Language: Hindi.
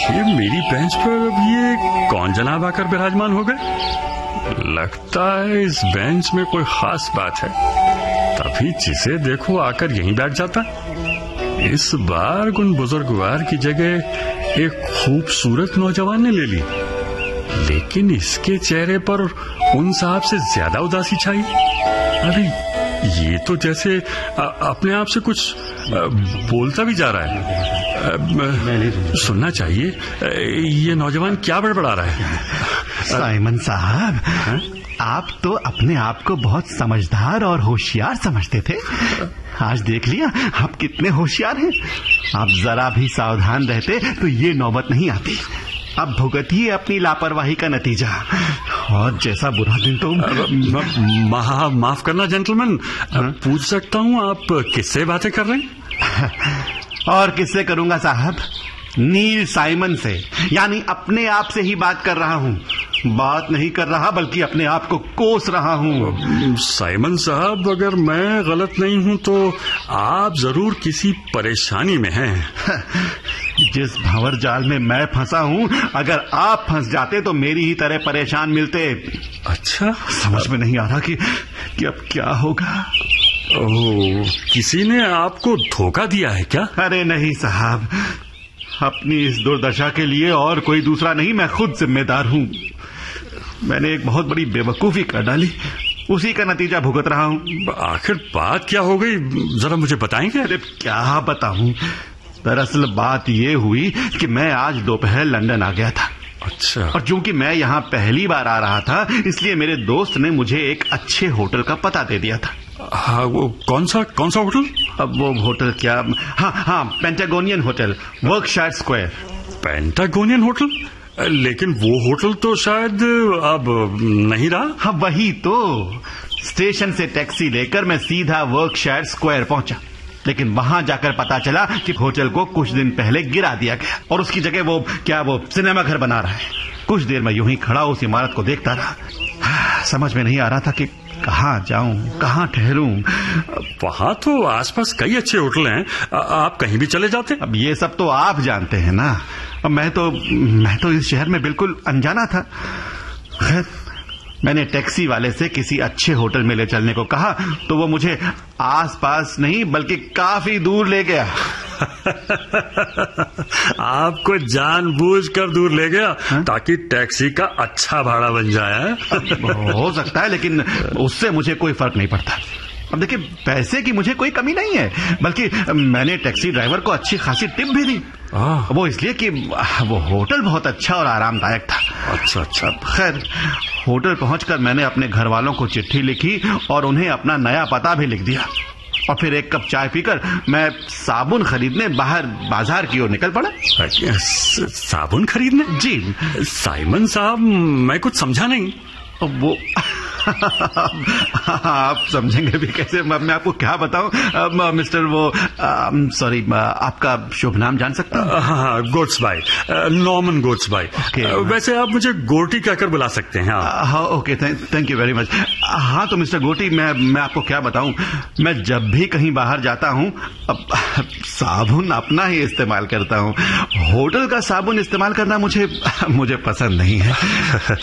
ये मेरी बेंच पर अब ये कौन जनाब आकर विराजमान हो गए? लगता है इस बेंच में कोई खास बात है, तभी जिसे देखो आकर यहीं बैठ जाता। इस बार उन बुजुर्गवार की जगह एक खूबसूरत नौजवान ने ले ली, लेकिन इसके चेहरे पर उन साहब से ज्यादा उदासी छाई। अरे ये तो जैसे अपने आप से कुछ बोलता भी जा रहा है। सुनना चाहिए, ये नौजवान क्या बड़बड़ा रहा है? साइमन साहब, आप तो अपने आप को बहुत समझदार और होशियार समझते थे। आज देख लिया आप कितने होशियार हैं। आप जरा भी सावधान रहते तो ये नौबत नहीं आती। अब भुगतिए अपनी लापरवाही का नतीजा। और जैसा बुरा दिन तो माफ करना जेंटलमैन, पूछ सकता हूँ आप किससे बातें कर रहे हैं? और किससे करूंगा साहब? नील साइमन से, यानी अपने आप से ही बात कर रहा हूँ। बात नहीं कर रहा बल्कि अपने आप को कोस रहा हूँ। साइमन साहब, अगर मैं गलत नहीं हूँ तो आप जरूर किसी परेशानी में हैं। जिस भंवर जाल में मैं फंसा हूँ, अगर आप फंस जाते तो मेरी ही तरह परेशान मिलते। अच्छा, समझ में नहीं आ रहा कि अब क्या होगा। ओह, किसी ने आपको धोखा दिया है क्या? अरे नहीं साहब, अपनी इस दुर्दशा के लिए और कोई दूसरा नहीं, मैं खुद जिम्मेदार हूँ। मैंने एक बहुत बड़ी बेवकूफी कर डाली, उसी का नतीजा भुगत रहा हूँ। आखिर बात क्या हो गई, जरा मुझे बताएंगे? अरे क्या बताऊं, दरअसल बात ये हुई कि मैं आज दोपहर लंदन आ गया था। अच्छा। और चूंकि मैं यहाँ पहली बार आ रहा था, इसलिए मेरे दोस्त ने मुझे एक अच्छे होटल का पता दे दिया था। हाँ, वो कौन सा होटल? अब वो होटल क्या, हाँ, Patagonian hotel, Berkshire square. Patagonian hotel? लेकिन वो होटल तो शायद अब नहीं रहा। हाँ वही तो। स्टेशन से टैक्सी लेकर मैं सीधा वर्कशायर स्क्वायर पहुंचा, लेकिन वहां जाकर पता चला कि होटल को कुछ दिन पहले गिरा दिया गया और उसकी जगह वो सिनेमा घर बना रहा है। कुछ देर मैं यूं ही खड़ा उस इमारत को देखता रहा। समझ में नहीं आ रहा था कि कहाँ जाऊं, कहाँ ठहरूं। वहां तो आसपास कई अच्छे होटल हैं, आप कहीं भी चले जाते। अब ये सब तो आप जानते हैं ना। अब मैं तो इस शहर में बिल्कुल अनजाना था। खैर, मैंने टैक्सी वाले से किसी अच्छे होटल में ले चलने को कहा तो वो मुझे आसपास नहीं बल्कि काफी दूर ले गया। आपको जानबूझकर दूर ले गया ताकि टैक्सी का अच्छा भाड़ा बन जाए। हो सकता है, लेकिन उससे मुझे कोई फर्क नहीं पड़ता। अब देखिए, पैसे की मुझे कोई कमी नहीं है, बल्कि मैंने टैक्सी ड्राइवर को अच्छी खासी टिप भी दी। वो इसलिए कि वो होटल बहुत अच्छा और आरामदायक था। अच्छा। खैर, होटल पहुंचकर मैंने अपने घर वालों को चिट्ठी लिखी और उन्हें अपना नया पता भी लिख दिया। और फिर एक कप चाय पीकर मैं साबुन खरीदने बाहर बाजार की ओर निकल पड़ा। साबुन खरीदने? जी साइमन साहब, मैं कुछ समझा नहीं। वो आप समझेंगे भी कैसे, मैं आपको क्या बताऊं। मिस्टर सॉरी, आपका शुभ नाम जान सकता हूं? हाँ, गोट्स भाई, नॉर्मन गोट्स भाई। वैसे आप मुझे गोटी कहकर बुला सकते हैं। हाँ, okay, thank you very much. हाँ तो मिस्टर गोटी, मैं आपको क्या बताऊं, मैं जब भी कहीं बाहर जाता हूं साबुन अपना ही इस्तेमाल करता हूं। होटल का साबुन इस्तेमाल करना मुझे पसंद नहीं है।